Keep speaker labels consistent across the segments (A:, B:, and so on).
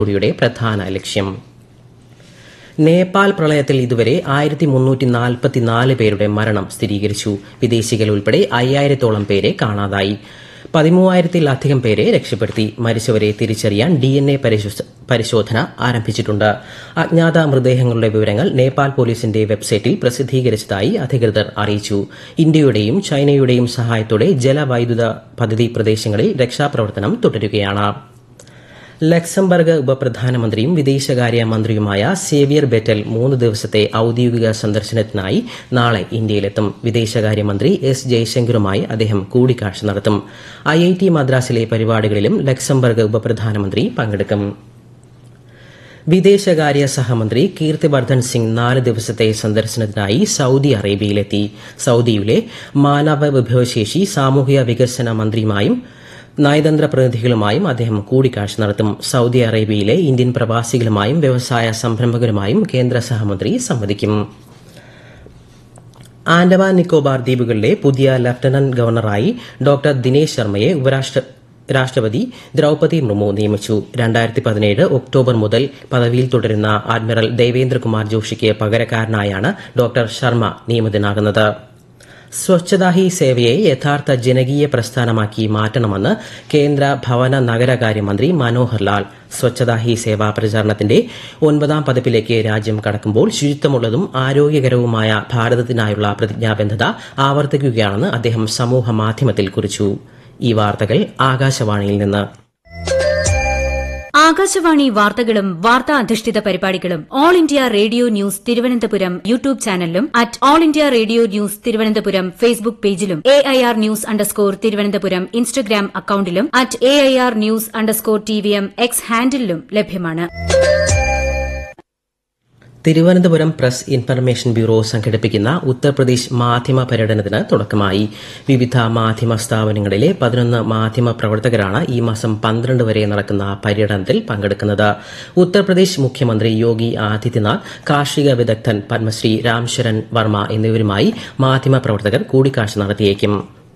A: യുടെ പ്രധാന ലക്ഷ്യം. നേപ്പാൾ പ്രളയത്തിൽ ഇതുവരെ 1344 പേരുടെ മരണം സ്ഥിരീകരിച്ചു. വിദേശികൾ ഉൾപ്പെടെ 5000-ഓളം പേരെ കാണാതായി. 13,000-ലധികം പേരെ രക്ഷപ്പെടുത്തി. മരിച്ചവരെ തിരിച്ചറിയാൻ DNA പരിശോധന ആരംഭിച്ചിട്ടുണ്ട്. അജ്ഞാത മൃതദേഹങ്ങളുടെ വിവരങ്ങൾ നേപ്പാൾ പോലീസിന്റെ വെബ്സൈറ്റിൽ പ്രസിദ്ധീകരിച്ചതായി അധികൃതർ അറിയിച്ചു. ഇന്ത്യയുടെയും ചൈനയുടെയും സഹായത്തോടെ ജലവൈദ്യുത പദ്ധതി പ്രദേശങ്ങളിൽ രക്ഷാപ്രവർത്തനം തുടരുകയാണ്. ലക്സംബർഗ് ഉപപ്രധാനമന്ത്രിയും വിദേശകാര്യ മന്ത്രിയുമായ സേവിയർ ബെറ്റൽ 3 ദിവസത്തെ ഔദ്യോഗിക സന്ദർശനത്തിനായി നാളെ ഇന്ത്യയിലെത്തും. വിദേശകാര്യമന്ത്രി എസ് ജയശങ്കറുമായി അദ്ദേഹം കൂടിക്കാഴ്ച നടത്തും. IIT മദ്രാസിലെ പരിപാടികളിലും ലക്സംബർഗ് ഉപപ്രധാനമന്ത്രി പങ്കെടുക്കും. വിദേശകാര്യ സഹമന്ത്രി കീർത്തിവർദ്ധൻ സിംഗ് 4 ദിവസത്തെ സന്ദർശനത്തിനായി സൌദി അറേബ്യയിലെത്തി. സൌദിയിലെ മാനവ വിഭവശേഷി സാമൂഹിക വികസന മന്ത്രിയുമായും നയതന്ത്ര പ്രതിനിധികളുമായും അദ്ദേഹം കൂടിക്കാഴ്ച നടത്തും. സൌദി അറേബ്യയിലെ ഇന്ത്യൻ പ്രവാസികളുമായും വ്യവസായ സംരംഭകരുമായും കേന്ദ്ര സഹമന്ത്രി സംവദിക്കും. ആൻഡമാൻ നിക്കോബാർ ദ്വീപുകളിലെ പുതിയ ലഫ്റ്റനന്റ് ഗവർണറായി ഡോക്ടർ ദിനേശ് ശർമ്മയെ രാഷ്ട്രപതി ദ്രൌപതി മുർമു നിയമിച്ചു. 2017 ഒക്ടോബർ മുതൽ പദവിയിൽ തുടരുന്ന അഡ്മിറൽ ദേവേന്ദ്രകുമാർ ജോഷിക്ക് പകരക്കാരനായാണ് ഡോക്ടർ ശർമ്മ നിയമിതനാകുന്നത്. സ്വച്ഛതാ ഹി സേവയെ യഥാർത്ഥ ജനകീയ പ്രസ്ഥാനമാക്കി മാറ്റണമെന്ന് കേന്ദ്ര ഭവന നഗരകാര്യമന്ത്രി മനോഹർ ലാൽ. സ്വച്ഛതാ ഹി സേവ പ്രചാരണത്തിന്റെ 9ാം പതിപ്പിലേക്ക് രാജ്യം കടക്കുമ്പോൾ ശുചിത്വമുള്ളതും ആരോഗ്യകരവുമായ ഭാരതത്തിനായുള്ള പ്രതിജ്ഞാബദ്ധത ആവർത്തിക്കുകയാണെന്ന് അദ്ദേഹം സമൂഹ മാധ്യമത്തിൽ കുറിച്ചു. ഈ വാർത്തകൾ ആകാശവാണിയിൽ നിന്ന്.
B: ആകാശവാണി വാർത്തകളും വാർത്താ അധിഷ്ഠിത പരിപാടികളും all India radio news Thiruvananthapuram YouTube ചാനലിലും @all India radio news Thiruvananthapuram Facebook പേജിലും AIR ന്യൂസ് _തിരുവനന്തപുരം ഇൻസ്റ്റഗ്രാം അക്കൌണ്ടിലും @AIR ന്യൂസ് _TVM X ഹാൻഡിലും ലഭ്യമാണ്.
A: തിരുവനന്തപുരം പ്രസ് ഇൻഫർമേഷൻ ബ്യൂറോ സംഘടിപ്പിക്കുന്ന ഉത്തർപ്രദേശ് മാധ്യമ പര്യടനത്തിന് തുടക്കമായി. വിവിധ മാധ്യമ സ്ഥാപനങ്ങളിലെ 11 മാധ്യമ പ്രവർത്തകരാണ് ഈ മാസം 12 വരെ നടക്കുന്ന പര്യടനത്തിൽ പങ്കെടുക്കുന്നത്. ഉത്തർപ്രദേശ് മുഖ്യമന്ത്രി യോഗി ആദിത്യനാഥ്, കാർഷിക വിദഗ്ധൻ പത്മശ്രീ രാംശരൺ വർമ്മ എന്നിവരുമായി മാധ്യമ പ്രവർത്തകർ കൂടിക്കാഴ്ച നടത്തിയേക്കും.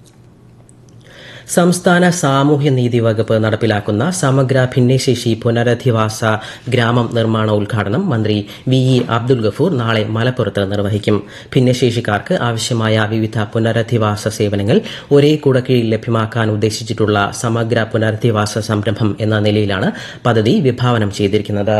A: സംസ്ഥാന സാമൂഹ്യനീതി വകുപ്പ് നടപ്പിലാക്കുന്ന സമഗ്ര ഭിന്നശേഷി പുനരധിവാസ ഗ്രാമം നിർമ്മാണ ഉദ്ഘാടനം മന്ത്രി VE അബ്ദുൽ ഗഫൂർ നാളെ മലപ്പുറത്ത് നിർവഹിക്കും. ഭിന്നശേഷിക്കാർക്ക് ആവശ്യമായ വിവിധ പുനരധിവാസ സേവനങ്ങൾ ഒരേ കുടക്കീഴിൽ ലഭ്യമാക്കാൻ ഉദ്ദേശിച്ചിട്ടുള്ള സമഗ്ര പുനരധിവാസ സംരംഭം എന്ന നിലയിലാണ് പദ്ധതി വിഭാവനം ചെയ്തിരിക്കുന്നത്.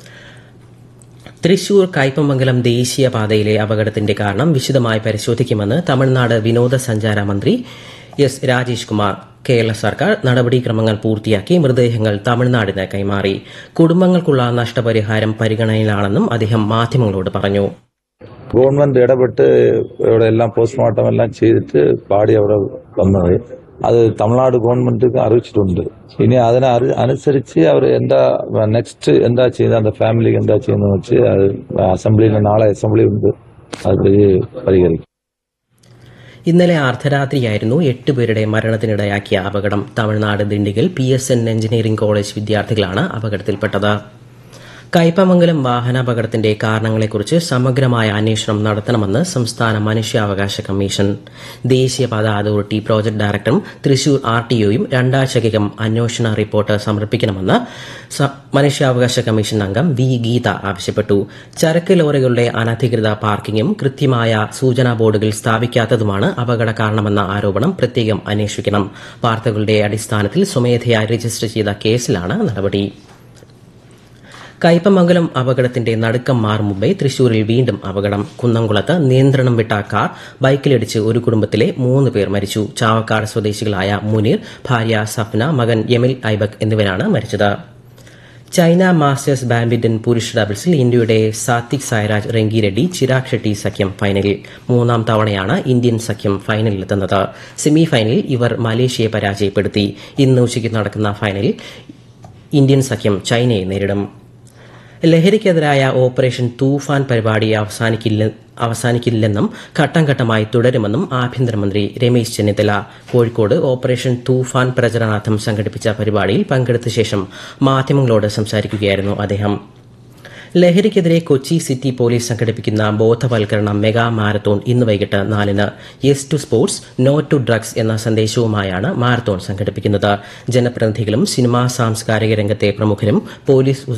A: തൃശൂർ കയ്പമംഗലം ദേശീയപാതയിലെ അപകടത്തിന്റെ കാരണം വിശദമായി പരിശോധിക്കുമെന്ന് തമിഴ്നാട് വിനോദസഞ്ചാര മന്ത്രി S രാജേഷ് കുമാർ. കേരള സർക്കാർ നടപടിക്രമങ്ങൾ പൂർത്തിയാക്കി മൃതദേഹങ്ങൾ തമിഴ്നാടിന് കൈമാറി. കുടുംബങ്ങൾക്കുള്ള നഷ്ടപരിഹാരം പരിഗണനയിലാണെന്നും അദ്ദേഹം മാധ്യമങ്ങളോട് പറഞ്ഞു.
C: ഗവൺമെന്റ് ഇടപെട്ട് ഇവിടെ എല്ലാം പോസ്റ്റ്മോർട്ടം എല്ലാം ചെയ്തിട്ട് ബാഡി അവിടെ വന്നത് അത് തമിഴ്നാട് ഗവൺമെന്റിന് അറിയിച്ചിട്ടുണ്ട്. ഇനി അതിനനുസരിച്ച് അവർ എന്താ നെക്സ്റ്റ് എന്താ ചെയ്യുന്നത്, அந்த ഫാമിലിക്ക് എന്താ ചെയ്യുന്നത് വെച്ച് അത് അസംബ്ലിയിൽ നാളെ അസംബ്ലി ഉണ്ട്, അത് പരിഹരിക്കും.
A: ഇന്നലെ അർദ്ധരാത്രിയായിരുന്നു 8 പേരുടെ മരണത്തിനിടയാക്കിയ അപകടം. Tamil Nadu Dindigul PSN engineering college വിദ്യാർത്ഥികളാണ് അപകടത്തിൽപ്പെട്ടത്. കയ്പമംഗലം വാഹനാപകടത്തിന്റെ കാരണങ്ങളെക്കുറിച്ച് സമഗ്രമായ അന്വേഷണം നടത്തണമെന്ന് സംസ്ഥാന മനുഷ്യാവകാശ കമ്മീഷൻ. ദേശീയപാത അതോറിറ്റി പ്രോജക്ട് ഡയറക്ടറും തൃശൂർ RTOയും 2 ആഴ്ചയ്ക്കകം അന്വേഷണ റിപ്പോർട്ട് സമർപ്പിക്കണമെന്ന് മനുഷ്യാവകാശ കമ്മീഷൻ അംഗം V ഗീത ആവശ്യപ്പെട്ടു. ചരക്ക് ലോറികളുടെ അനധികൃത പാർക്കിംഗും കൃത്യമായ സൂചനാ ബോർഡുകൾ സ്ഥാപിക്കാത്തതുമാണ് അപകട കാരണമെന്ന ആരോപണം പ്രത്യേകം അന്വേഷിക്കണം. വാർത്തകളുടെ അടിസ്ഥാനത്തിൽ സ്വമേധയാ രജിസ്റ്റർ ചെയ്ത കേസിലാണ് നടപടി. കയ്പമംഗലം അപകടത്തിന്റെ നടുക്കം മാറും മുമ്പേ തൃശൂരിൽ വീണ്ടും അപകടം. കുന്നംകുളത്ത് നിയന്ത്രണം വിട്ട കാർ ബൈക്കിലിടിച്ച് ഒരു കുടുംബത്തിലെ 3 പേർ മരിച്ചു. ചാവക്കാട് സ്വദേശികളായ മുനീർ, ഭാര്യ സഫ്ന, മകൻ യമൽ ഐബക് എന്നിവരാണ് മരിച്ചത്. ചൈന മാസ്റ്റേഴ്സ് ബാഡ്മിന്റൺ പുരുഷ ഡബിൾസിൽ ഇന്ത്യയുടെ സാത്വിക് സായ്രാജ് റെങ്കിറെഡ്ഡി ചിരാഗ് ഷെട്ടി സഖ്യം ഫൈനലിൽ. 3ാം തവണയാണ് ഇന്ത്യൻ സഖ്യം ഫൈനലിലെത്തുന്നത്. സെമി ഫൈനലിൽ ഇവർ മലേഷ്യയെ പരാജയപ്പെടുത്തി. ഇന്ന് ഉച്ചയ്ക്ക് നടക്കുന്ന ഫൈനലിൽ ഇന്ത്യൻ സഖ്യം ചൈനയെ നേരിടും. ലഹരിക്കെതിരായ ഓപ്പറേഷൻ തൂഫാൻ പരിപാടി അവസാനിക്കില്ലെന്നും ഘട്ടം ഘട്ടമായി തുടരുമെന്നും ആഭ്യന്തരമന്ത്രി രമേശ് ചെന്നിത്തല. കോഴിക്കോട് ഓപ്പറേഷൻ തൂഫാൻ പ്രചരണാർത്ഥം സംഘടിപ്പിച്ച പരിപാടിയിൽ പങ്കെടുത്ത ശേഷം മാധ്യമങ്ങളോട് സംസാരിക്കുകയായിരുന്നു അദ്ദേഹം. ലഹരിക്കെതിരെ കൊച്ചി സിറ്റി പോലീസ് സംഘടിപ്പിക്കുന്ന ബോധവൽക്കരണ മെഗാ മാരത്തോൺ ഇന്ന് വൈകിട്ട് 4-ന് yes to sports no to drugs എന്ന സന്ദേശവുമായാണ് മാരത്തോൺ സംഘടിപ്പിക്കുന്നത്. ജനപ്രതിനിധികളും സിനിമാ സാംസ്കാരിക രംഗത്തെ പ്രമുഖരും പോലീസ്